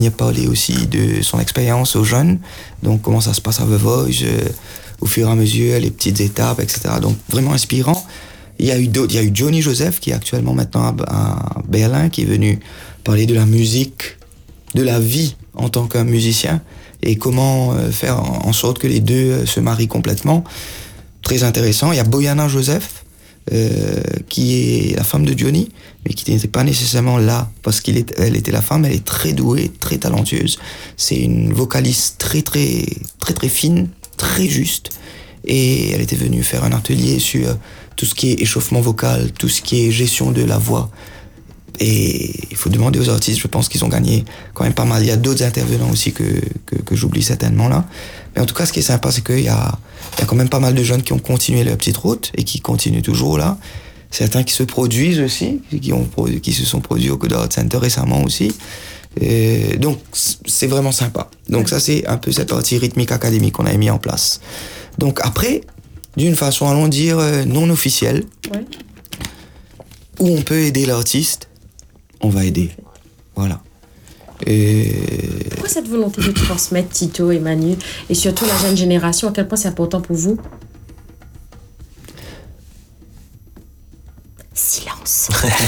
Il a parlé aussi de son expérience aux jeunes, donc comment ça se passe à The Voice, au fur et à mesure, les petites étapes, etc. Donc vraiment inspirant. Il y a eu Johnny Joseph qui est actuellement maintenant à Berlin, qui est venu parler de la musique, de la vie en tant qu'un musicien et comment faire en sorte que les deux se marient complètement. Très intéressant. Il y a Boyana Joseph, qui est la femme de Johnny, mais qui n'était pas nécessairement là parce qu'elle était la femme. Elle est très douée, très talentueuse. C'est une vocaliste très très très très fine, très juste, et elle était venue faire un atelier sur tout ce qui est échauffement vocal, tout ce qui est gestion de la voix. Et il faut demander aux artistes, je pense qu'ils ont gagné quand même pas mal. Il y a d'autres intervenants aussi que j'oublie certainement là. Mais en tout cas, ce qui est sympa, c'est qu'il y a quand même pas mal de jeunes qui ont continué leur petite route et qui continuent toujours là. Certains qui se produisent aussi, qui se sont produits au Code Art Center récemment aussi. Et donc, c'est vraiment sympa. Donc ça, c'est un peu cette partie rythmique académique qu'on a mis en place. Donc après, d'une façon, allons dire, non officielle, où on peut aider l'artiste, on va aider. Voilà. Pourquoi cette volonté de transmettre, Tito et Manu, et surtout la jeune génération, à quel point c'est important pour vous? Silence.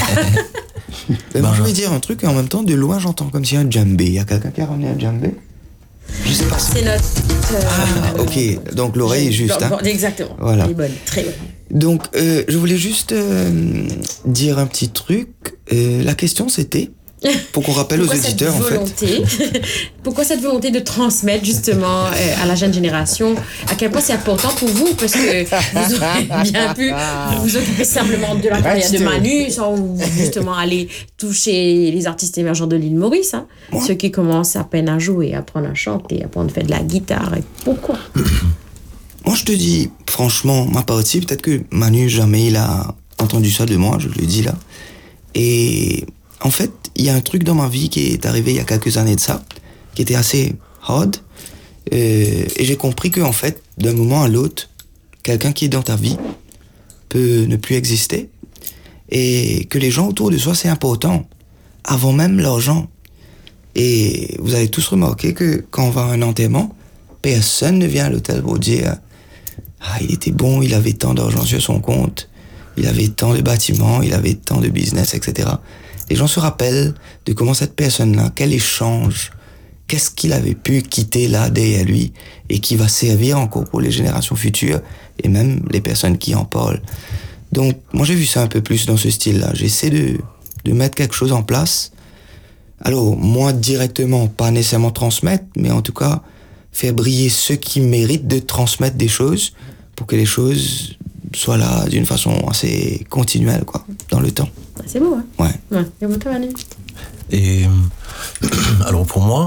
Je vais dire un truc et en même temps, de loin, j'entends comme si un djembé. Il y a quelqu'un qui a ramené un djembé? Je sais pas. C'est notre... ok. Donc l'oreille est juste. Hein. Exactement. Voilà. Elle est bonne, très bonne. Donc, je voulais juste dire un petit truc. La question, c'était, pour qu'on rappelle aux auditeurs, en fait. Pourquoi cette volonté de transmettre, justement, à la jeune génération? À quel point c'est important pour vous? Parce que vous auriez bien pu vous occuper simplement de la carrière de Manu, sans justement aller toucher les artistes émergents de l'île Maurice. Hein. Ceux qui commencent à peine à jouer, à apprendre à chanter, à apprendre à faire de la guitare. Pourquoi? Moi, je te dis, franchement, ma partie, peut-être que Manu, jamais il a entendu ça de moi, je le dis là. Et en fait, il y a un truc dans ma vie qui est arrivé il y a quelques années de ça, qui était assez hard. Et j'ai compris qu'en fait, d'un moment à l'autre, quelqu'un qui est dans ta vie peut ne plus exister. Et que les gens autour de soi, c'est important. Avant même l'argent. Et vous avez tous remarqué que quand on va à un enterrement, personne ne vient à l'hôtel pour dire « Ah, il était bon, il avait tant d'argent sur son compte, il avait tant de bâtiments, il avait tant de business, etc. » Les gens se rappellent de comment cette personne-là, quel échange, qu'est-ce qu'il avait pu quitter là derrière lui et qui va servir encore pour les générations futures et même les personnes qui en parlent. Donc, moi j'ai vu ça un peu plus dans ce style-là. J'essaie de mettre quelque chose en place. Alors, moi directement, pas nécessairement transmettre, mais en tout cas, faire briller ceux qui méritent de transmettre des choses pour que les choses soient là d'une façon assez continuelle, quoi, dans le temps. C'est beau, hein? Ouais. Et vous, toi, Manu? Et alors pour moi,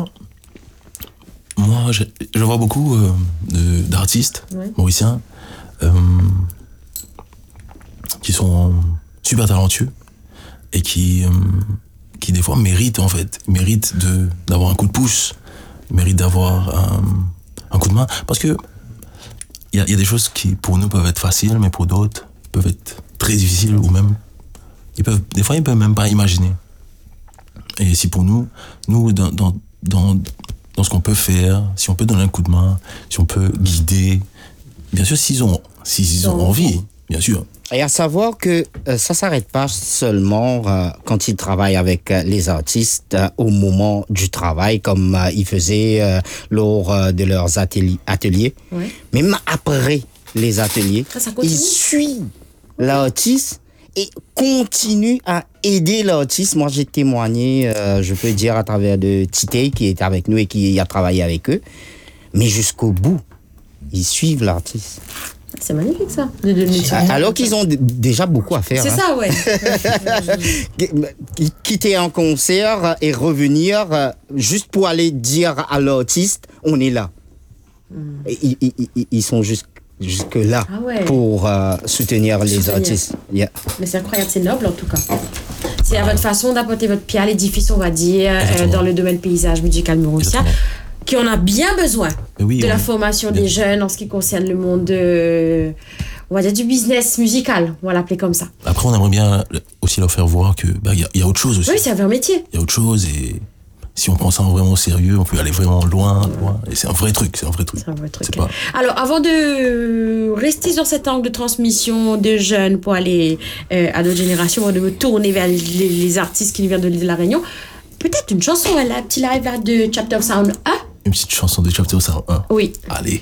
je vois beaucoup d'artistes mauriciens qui sont super talentueux et qui des fois méritent d'avoir un coup de pouce, méritent d'avoir un coup de main, parce que il y a des choses qui pour nous peuvent être faciles, mais pour d'autres peuvent être très difficiles, ou même des fois ils peuvent même pas imaginer. Et si pour nous dans ce qu'on peut faire, si on peut donner un coup de main, si on peut guider, bien sûr s'ils ont envie, bien sûr. Et à savoir que ça s'arrête pas seulement quand ils travaillent avec les artistes au moment du travail, comme ils faisaient lors de leurs ateliers. Oui. Même après les ateliers, ils suivent l'artiste et continuent à aider l'artiste. Moi, j'ai témoigné, je peux dire, à travers de Tité, qui est avec nous et qui a travaillé avec eux. Mais jusqu'au bout, ils suivent l'artiste. C'est magnifique, ça. Alors qu'ils ont déjà beaucoup à faire. C'est ça, ouais. Quitter un concert et revenir juste pour aller dire à l'artiste, on est là. Et ils sont jusque là pour soutenir les artistes. Yeah. Mais c'est incroyable, c'est noble en tout cas. C'est à votre façon d'apporter votre pierre à l'édifice, on va dire, dans le domaine paysage musical mauricien. Qui en a bien besoin de la formation des jeunes en ce qui concerne le monde on va dire du business musical, on va l'appeler comme ça. Après, on aimerait bien aussi leur faire voir que y a autre chose aussi. Oui, c'est un vrai métier. Il y a autre chose et si on prend ça vraiment au sérieux, on peut aller vraiment loin. Et c'est un vrai truc. C'est un vrai truc. Alors, avant de rester sur cet angle de transmission de jeunes pour aller à notre génération, de me tourner vers les artistes qui nous viennent de La Réunion, peut-être une chanson, un petit live là, de Chapter of Sound 1. Une petite chanson de Chapter of Sound 1. Oui. Allez.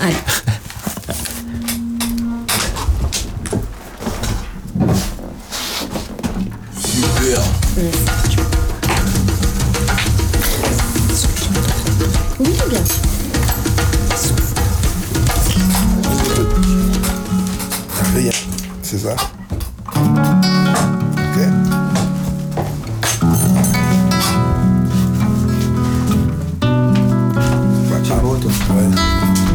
Super. Oui, bien sûr. Rien, c'est ça. Ok. Bravo, toi. Ouais.